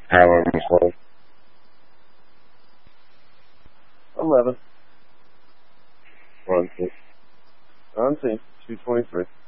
How long is it? 11. On to On scene. 223.